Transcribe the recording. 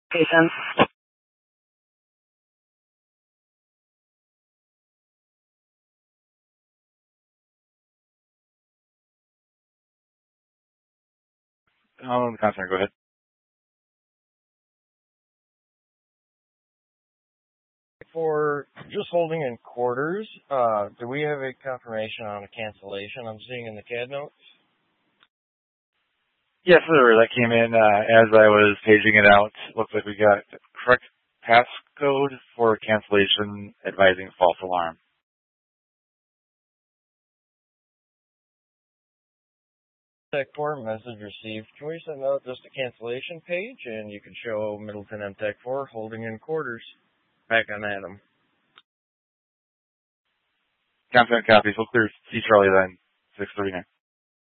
Station. The concern, go ahead. For just holding in quarters, do we have a confirmation on a cancellation I'm seeing in the CAD notes? Yes, sir. That came in as I was paging it out. Looks like we got the correct passcode for cancellation advising false alarm. Tech 4 message received. Can we send out just a cancellation page and you can show Middleton MTech 4 holding in quarters back on Adam? Constant copy. So clear C Charlie then 639.